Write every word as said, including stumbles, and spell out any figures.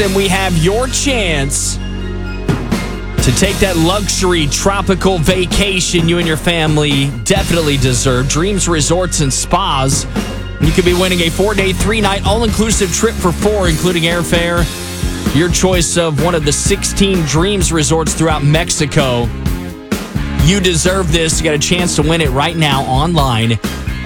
and we have your chance to take that luxury tropical vacation you and your family definitely deserve. Dreams Resorts and Spas. You could be winning a four-day, three-night, all-inclusive trip for four, including airfare. Your choice of one of the sixteen Dreams Resorts throughout Mexico. You deserve this. You got a chance to win it right now online